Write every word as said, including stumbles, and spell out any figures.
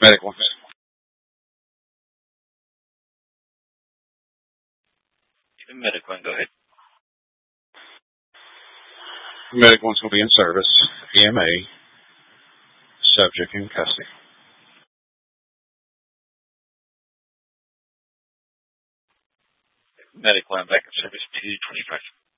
Medic one. Medic one, go ahead. Medic one's going to be in service. E M A. Subject in custody. Medic one, back in service two twenty-five.